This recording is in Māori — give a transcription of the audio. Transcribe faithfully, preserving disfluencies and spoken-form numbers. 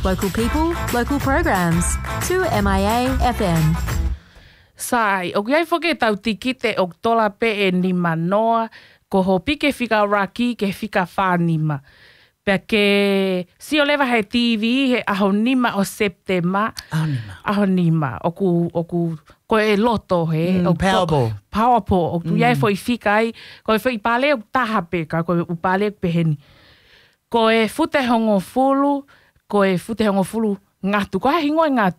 Local people, local programs. two M I A F M. Sai, o kiai foke tau tikite o tola pe e ni manoa, ko ho pike fika raki ke fika whanima. Pea ke si o lewa he T V he aho nima o Septema. Aho nima. Aho nima. O ku, o ku, ko e loto he. Mm, o Powerball. Powerball. O tu Mm. iai fo i fika ai, ko e fo i pale o taha peka, ko e upale o peheni. Ko e fute hongo fulu, ko e fute hongo fulu ngatu. Ko ha hingo e ngā